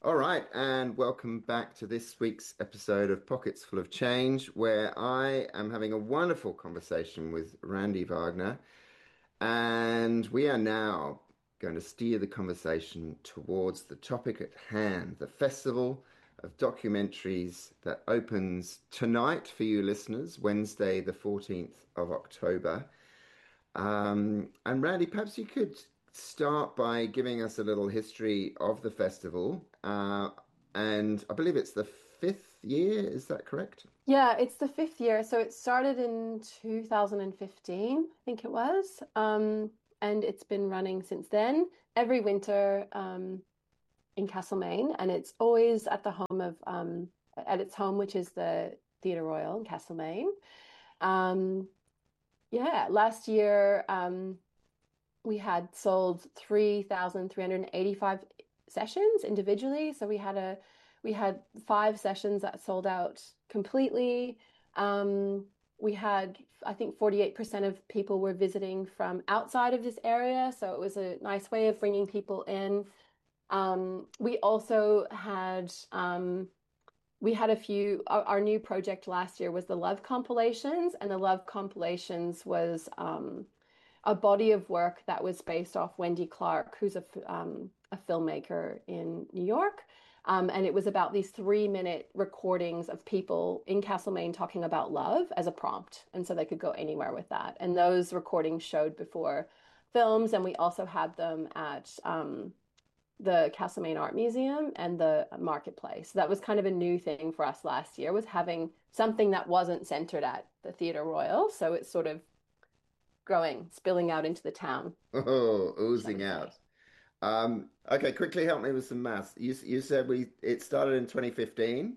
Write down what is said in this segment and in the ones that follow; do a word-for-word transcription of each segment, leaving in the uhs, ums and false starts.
All right, and welcome back to this week's episode of Pockets Full of Change, where I am having a wonderful conversation with Randy Wagner, and we are now going to steer the conversation towards the topic at hand, the Festival of Documentaries that opens tonight for you listeners, Wednesday, the fourteenth of October. Um, and Randy, perhaps you could start by giving us a little history of the festival. Uh, and I believe it's the fifth year, is that correct? Yeah, it's the fifth year. So it started in two thousand fifteen, I think it was. Um, and it's been running since then, every winter um, in Castlemaine. And it's always at the home of, um, at its home, which is the Theatre Royal in Castlemaine. Um, yeah, last year um, we had sold three thousand three hundred eighty-five sessions individually. So we had a we had five sessions that sold out completely. Um, we had, I think, forty-eight percent of people were visiting from outside of this area. So it was a nice way of bringing people in. Um, we also had um, we had a few. Our, our new project last year was the Love Compilations, and the Love Compilations was um, a body of work that was based off Wendy Clark, who's a, um, a filmmaker in New York. Um, and it was about these three minute recordings of people in Castlemaine talking about love as a prompt. And so they could go anywhere with that. And those recordings showed before films. And we also had them at um, the Castlemaine Art Museum and the Marketplace. That was kind of a new thing for us last year, was having something that wasn't centered at the Theatre Royal. So it's sort of growing, spilling out into the town, Oh, shall oozing we say. out. Um, okay, quickly help me with some maths. You you said we it started in twenty fifteen,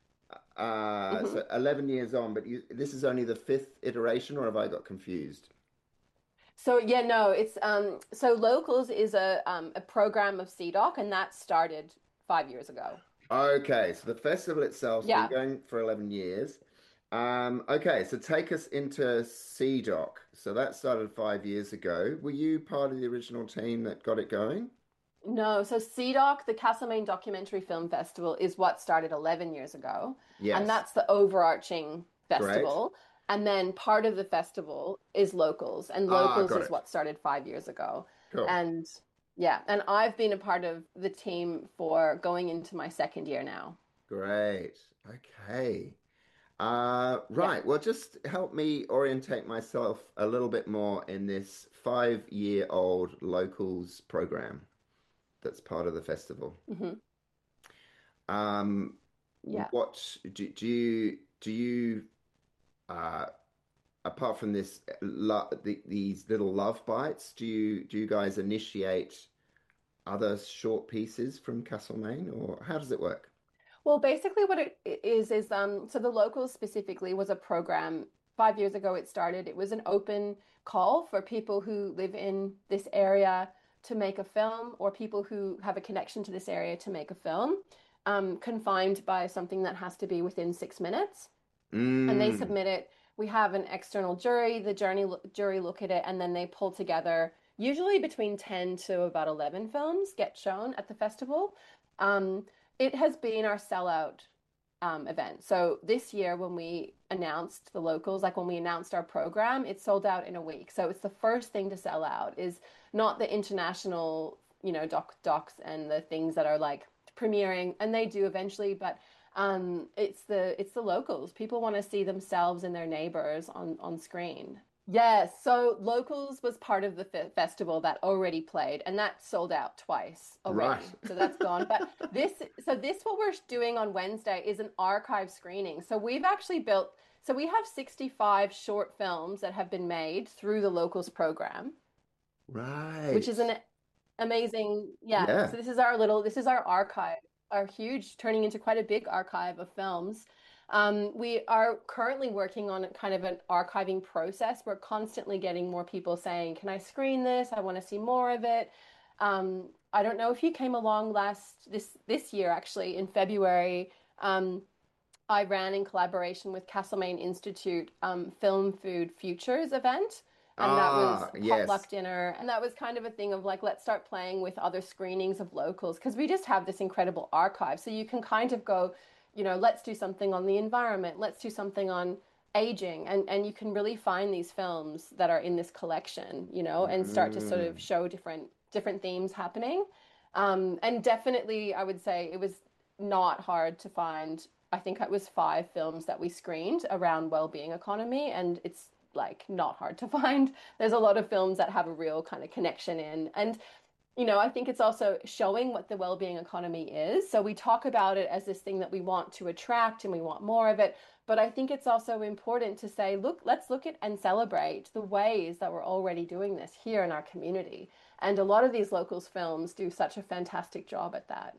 uh, hmm so eleven years on, but you, this is only the fifth iteration, or have I got confused? So yeah, no, it's um so Locals is a um a program of C DOC, and that started five years ago. Okay, so the festival itself's been Yeah. going for eleven years. Um, okay, so take us into C DOC. So that started five years ago. Were you part of the original team that got it going? No, so C DOC, the Castlemaine Documentary Film Festival, is what started eleven years ago, and Yes. that's the overarching Great. festival. And then part of the festival is Locals, and Ah, Locals got is it. what started five years ago. Cool. And yeah, and I've been a part of the team for going into my second year now. Great. Okay. Uh, Yeah. right. Well, just help me orientate myself a little bit more in this five-year-old locals program that's part of the festival. hmm Um, Yeah. what do, do you do you uh apart from this lo the, these little love bites, do you do you guys initiate other short pieces from Castlemaine, or how does it work? Well, basically what it is is um so the Locals specifically was a program five years ago it started. It was an open call for people who live in this area to make a film, or people who have a connection to this area to make a film, um, confined by something that has to be within six minutes. And they Mm. submit it. We have an external jury. The jury jury look at it, and then they pull together usually between ten to about eleven films get shown at the festival. Um, it has been our sellout um, event. So this year, when we announced the Locals, like when we announced our program, it sold out in a week. So it's the first thing to sell out, is not the international, you know, doc docs and the things that are like premiering, and they do eventually, but um, it's the it's the Locals. People want to see themselves and their neighbors on on screen. Yes, so Locals was part of the fe festival that already played, and that sold out twice Right. already. So that's gone. But this, so this what we're doing on Wednesday is an archive screening. So we've actually built, so we have sixty-five short films that have been made through the Locals program, which is Right. an amazing, yeah. So Yeah. this is our little, this is our archive, our huge, turning into quite a big archive of films. Um, we are currently working on kind of an archiving process. We're constantly getting more people saying, "Can I screen this? I want to see more of it." Um, I don't know if you came along last this this year, actually, in February. Um, I ran in collaboration with Castlemaine Institute um, Film Food Futures event. And that was Ah, potluck yes. dinner. And that was kind of a thing of like, let's start playing with other screenings of locals because we just have this incredible archive. So you can kind of go, you know, let's do something on the environment, let's do something on aging. And, and you can really find these films that are in this collection, you know, and start to sort of Mm. show different different themes happening. Um, and definitely, I would say it was not hard to find. I think it was five films that we screened around well-being economy, and it's like not hard to find. There's a lot of films that have a real kind of connection in. And, you know, I think it's also showing what the well-being economy is. So we talk about it as this thing that we want to attract and we want more of it. But I think it's also important to say, look, let's look at and celebrate the ways that we're already doing this here in our community. And a lot of these locals films do such a fantastic job at that.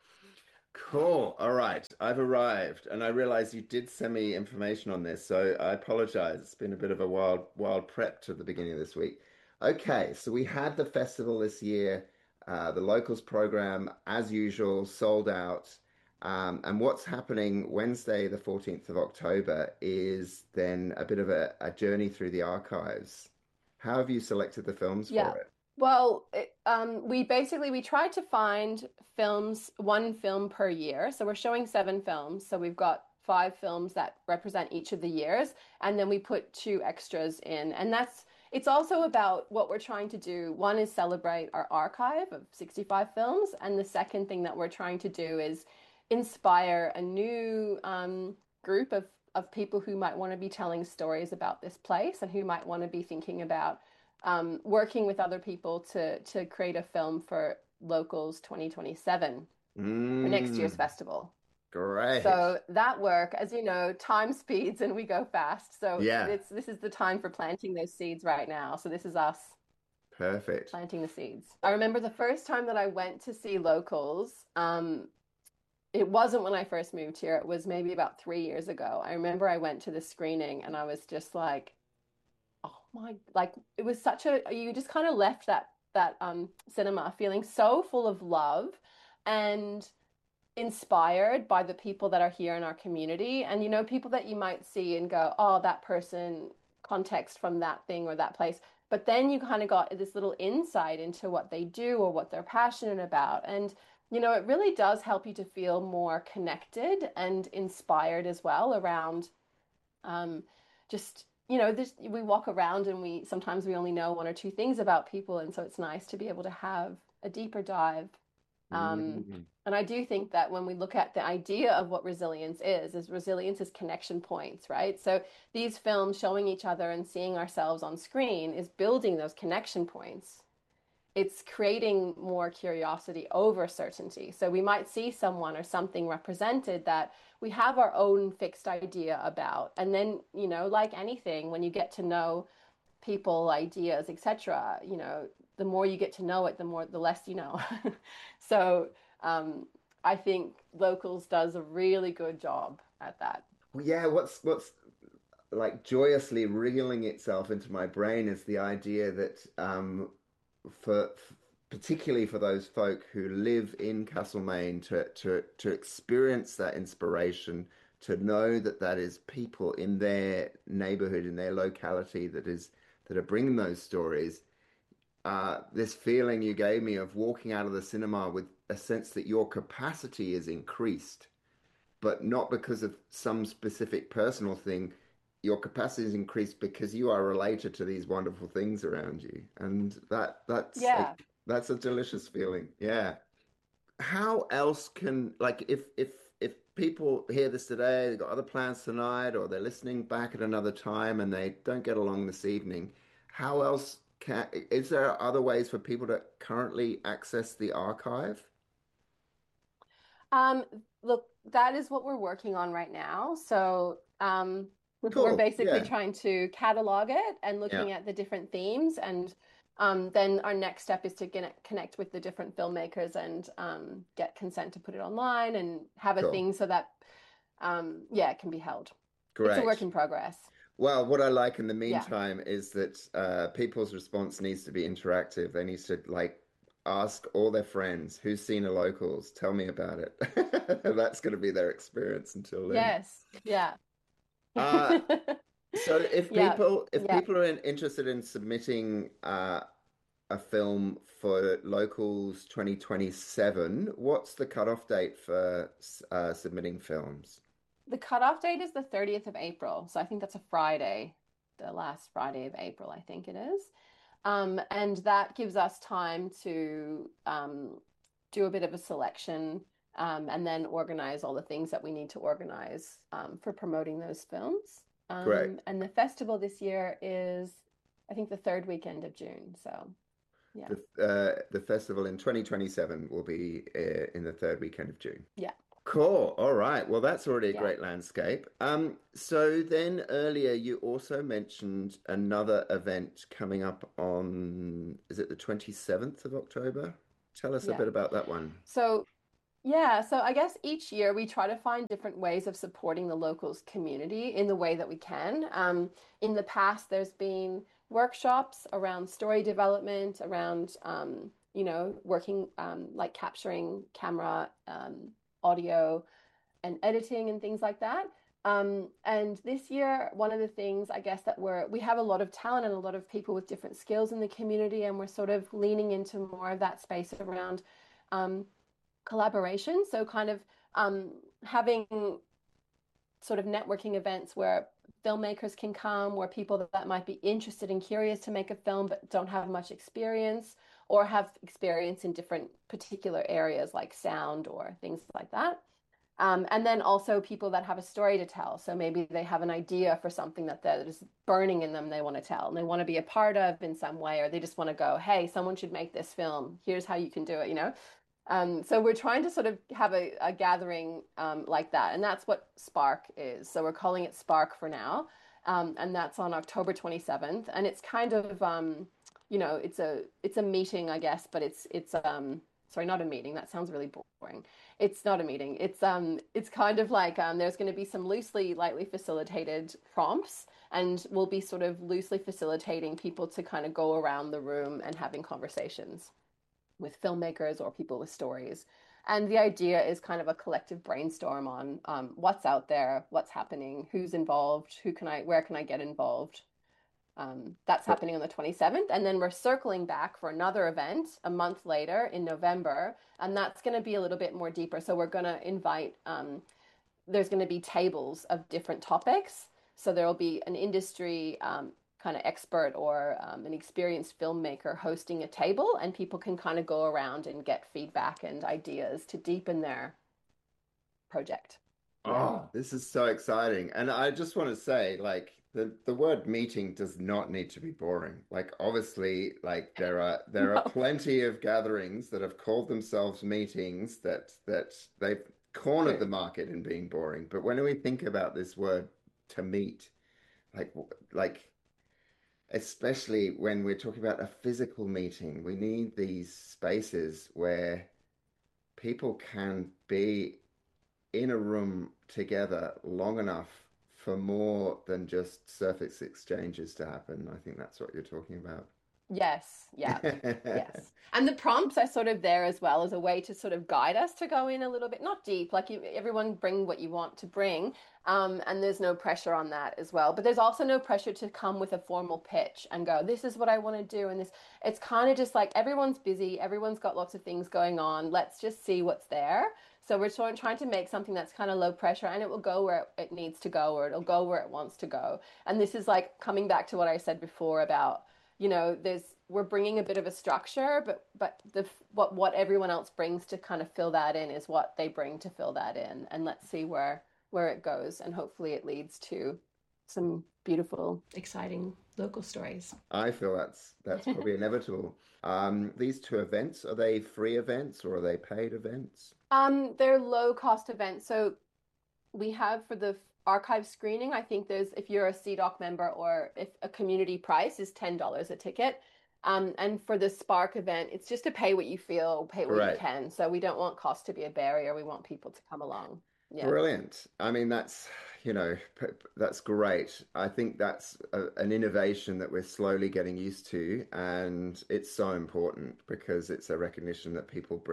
Cool. All right. I've arrived and I realize you did send me information on this, so I apologize. It's been a bit of a wild, wild prep to the beginning of this week. Okay, so we had the festival this year, uh, the locals program, as usual, sold out. Um, and what's happening Wednesday, the fourteenth of October, is then a bit of a, a journey through the archives. How have you selected the films Yeah. for it? Well, it, um, we basically we tried to find films, one film per year. So we're showing seven films. So we've got five films that represent each of the years, and then we put two extras in. And that's it's also about what we're trying to do. One is celebrate our archive of sixty-five films, and the second thing that we're trying to do is inspire a new um, group of of people who might want to be telling stories about this place and who might want to be thinking about um, working with other people to to create a film for Locals twenty twenty-seven for next year's Mm, festival. great. So that work, as you know, time speeds and we go fast. So Yeah, it's this is the time for planting those seeds right now. So this is us perfect. planting the seeds. I remember the first time that I went to see Locals, um, it wasn't when I first moved here. It was maybe about three years ago. I remember I went to the screening and I was just like, oh my, like it was such a, you just kind of left that that um cinema feeling so full of love and inspired by the people that are here in our community. And you know, people that you might see and go, oh, that person, context from that thing or that place. But then you kind of got this little insight into what they do or what they're passionate about. And you know, it really does help you to feel more connected and inspired as well around um, just, you know, this, we walk around and we sometimes we only know one or two things about people, and so it's nice to be able to have a deeper dive. Um, Mm, and I do think that when we look at the idea of what resilience is, is resilience is connection points, right? So these films showing each other and seeing ourselves on screen is building those connection points. It's creating more curiosity over certainty. So we might see someone or something represented that we have our own fixed idea about. And then, you know, like anything, when you get to know people, ideas, et cetera, you know, the more you get to know it, the more, the less you know. So um, I think Locals does a really good job at that. well, yeah, what's what's like joyously reeling itself into my brain is the idea that um, for particularly for those folk who live in Castlemaine to to to experience that inspiration, to know that that is people in their neighborhood, in their locality that is that are bringing those stories. Uh, this feeling you gave me of walking out of the cinema with a sense that your capacity is increased, but not because of some specific personal thing. Your capacity is increased because you are related to these wonderful things around you, and that that's a, Yeah. that's a delicious feeling. Yeah. How else can like if if if people hear this today, they've got other plans tonight, or they're listening back at another time and they don't get along this evening, how else can is there other ways for people to currently access the archive? Um, look, that is what we're working on right now. So, um, we're Cool. basically Yeah. trying to catalog it and Yeah. looking at the different themes. And um, then our next step is to get, connect with the different filmmakers and um, get consent to put it online and have a Cool. thing so that, um, yeah, it can be held. It's a work Great. in progress. Well, what I like in the Yeah. meantime is that uh, people's response needs to be interactive. They need to like ask all their friends who's seen a locals, tell me about it. That's going to be their experience until then. Yes. Yeah. Uh, So if Yeah, people if yeah. people are in, interested in submitting uh, a film for Locals twenty twenty-seven, what's the cutoff date for uh, submitting films? The cutoff date is the thirtieth of April. So I think that's a Friday, the last Friday of April, I think it is. Um, and that gives us time to um, do a bit of a selection um, and then organize all the things that we need to organize um, for promoting those films. Great. Um, and the festival this year is, I think, the third weekend of June. So, yeah. The uh, the festival in twenty twenty-seven will be uh, in the third weekend of June. Yeah. Cool. All right. Well, that's already a Yeah. great landscape. Um, so then earlier you also mentioned another event coming up on, is it the twenty-seventh of October? Tell us a Yeah. bit about that one. So, yeah, so I guess each year we try to find different ways of supporting the locals community in the way that we can. Um, in the past, there's been workshops around story development, around um, you know, working um, like capturing camera, um, audio, and editing and things like that. Um, and this year, one of the things I guess that we're we have a lot of talent and a lot of people with different skills in the community, and we're sort of leaning into more of that space around. Um, collaboration. So kind of um, having sort of networking events where filmmakers can come, where people that, that might be interested and curious to make a film but don't have much experience or have experience in different particular areas like sound or things like that. Um, and then also people that have a story to tell. So maybe they have an idea for something that that is burning in them they want to tell and they want to be a part of in some way, or they just want to go, hey, someone should make this film. Here's how you can do it, you know? Um, so we're trying to sort of have a, a gathering um, like that, and that's what Spark is. So we're calling it Spark for now, um, and that's on October twenty-seventh. And it's kind of, um, you know, it's a it's a meeting, I guess, but it's it's um sorry, not a meeting. That sounds really boring. It's not a meeting. It's um it's kind of like um, there's going to be some loosely, lightly facilitated prompts, and we'll be sort of loosely facilitating people to kind of go around the room and having conversations with filmmakers or people with stories. And the idea is kind of a collective brainstorm on um, what's out there, what's happening, who's involved, who can I, where can I get involved. Um, that's happening on the twenty-seventh. And then we're circling back for another event a month later in November. And that's going to be a little bit more deeper. So we're going to invite um, there's going to be tables of different topics. So there will be an industry um, kind of expert or um, an experienced filmmaker hosting a table, and people can kind of go around and get feedback and ideas to deepen their project. Yeah. Oh, this is so exciting. And I just want to say, like, the, the word meeting does not need to be boring. Like, obviously, like there are there are No. plenty of gatherings that have called themselves meetings that that they've cornered the True. market in being boring. But when we think about this word to meet, like like especially when we're talking about a physical meeting, we need these spaces where people can be in a room together long enough for more than just surface exchanges to happen. I think that's what you're talking about. Yes, yeah, yes. And the prompts are sort of there as well as a way to sort of guide us to go in a little bit, not deep, like you, everyone bring what you want to bring. Um, and there's no pressure on that as well. But there's also no pressure to come with a formal pitch and go, this is what I want to do. And this, it's kind of just like everyone's busy, everyone's got lots of things going on. Let's just see what's there. So we're trying trying to make something that's kind of low pressure and it will go where it needs to go or it'll go where it wants to go. And this is like coming back to what I said before about you know, there's we're bringing a bit of a structure, but but the what what everyone else brings to kind of fill that in is what they bring to fill that in, and let's see where where it goes, and hopefully it leads to some beautiful, exciting local stories. I feel that's that's probably inevitable. Um, these two events, are they free events or are they paid events? Um, they're low cost events, so we have for the archive screening, I think there's if you're a C DOC member or if a community price is ten dollars a ticket. Um, and for the Spark event, it's just to pay what you feel, pay what you Great. can. So we don't want cost to be a barrier. We want people to come along. Yeah. Brilliant. I mean, that's, you know, p- p- that's great. I think that's a, an innovation that we're slowly getting used to, and it's so important because it's a recognition that people bring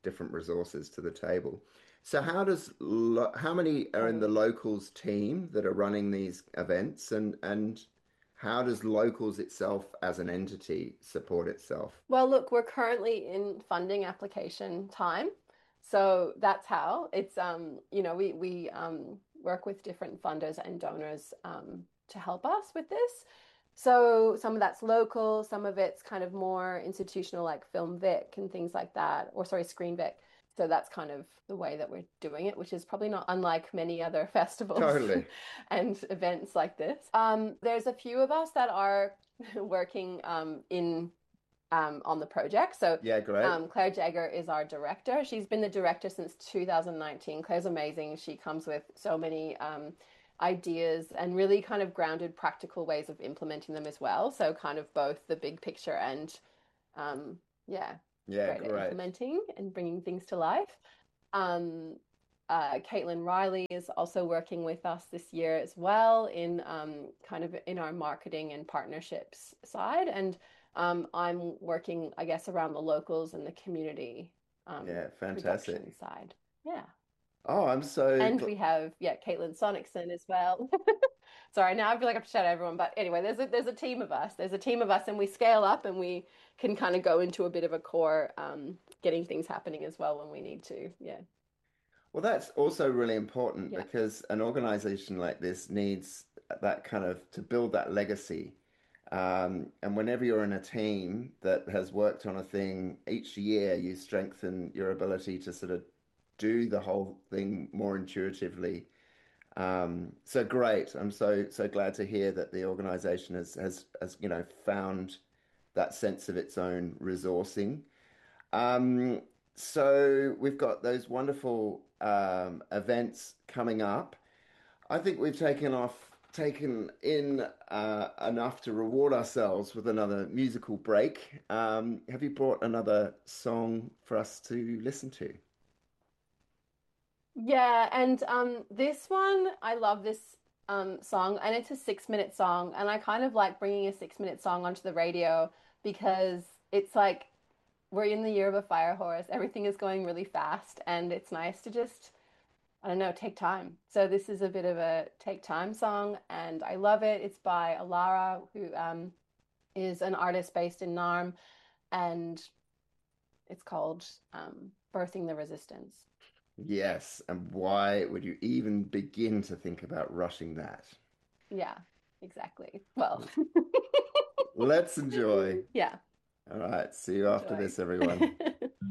different resources to the table. So how does lo how many are in the Totally. locals team that are running these events, and and how does locals itself as an entity support itself? Well, look, we're currently in funding application time. So that's how it's um, you know, we we um work with different funders and donors um to help us with this. So some of that's local, some of it's kind of more institutional like Film Vic and things like that, or sorry, Screen Vic. So that's kind of the way that we're doing it, which is probably not unlike many other festivals Totally. and events like this. Um, there's a few of us that are working um, in um, on the project. So Yeah, great. um, Claire Jagger is our director. She's been the director since two thousand nineteen. Claire's amazing. She comes with so many um, ideas and really kind of grounded practical ways of implementing them as well. So kind of both the big picture and um, yeah, Yeah, great at great. implementing and bringing things to life. Um, uh, Caitlin Riley is also working with us this year as well in um, kind of in our marketing and partnerships side. And um, I'm working, I guess, around the locals and the community um, Yeah, production fantastic. side. Yeah. Oh, I'm so And gl we have, yeah, Caitlin Sonicson as well. Sorry, now I feel like I have to shout out everyone. But anyway, there's a there's a team of us. There's a team of us, and we scale up and we can kind of go into a bit of a core, um, getting things happening as well when we need to. Yeah. Well, that's also really important Yeah. because an organization like this needs that kind of to build that legacy. Um, and whenever you're in a team that has worked on a thing, each year you strengthen your ability to sort of do the whole thing more intuitively. Um, so great. I'm so so glad to hear that the organization has has has you know found that sense of its own resourcing. Um, so we've got those wonderful um, events coming up. I think we've taken off, taken in uh, enough to reward ourselves with another musical break. Um, have you brought another song for us to listen to? Yeah, and um this one, I love this um song and it's a six minute song and I kind of like bringing a six minute song onto the radio because it's like we're in the year of a fire horse. Everything is going really fast and it's nice to just, I don't know, take time. So this is a bit of a take time song and I love it. It's by Alara, who um is an artist based in Narm, and it's called um Birthing the Resistance. Yes, and why would you even begin to think about rushing that? Yeah, exactly. Well, Let's enjoy. yeah, All right, see you after enjoy. this, everyone.